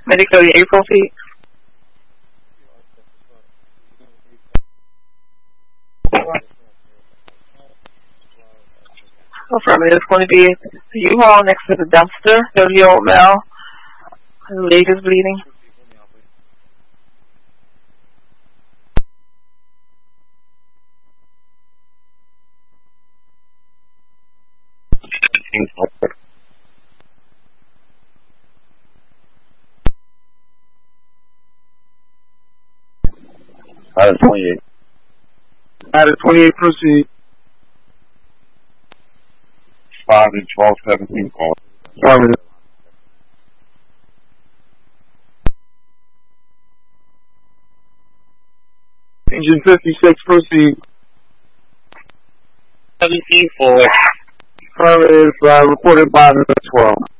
Medic 38, proceed. Affirmative. It's going to be a U-Haul next to the dumpster. 30-year-old male. His leg is bleeding. Out of 28. Out of 28, proceed. 5 and 12, 17 call. Affirmative. Engine 56, proceed. 17 4. Affirmative, reported by the 12.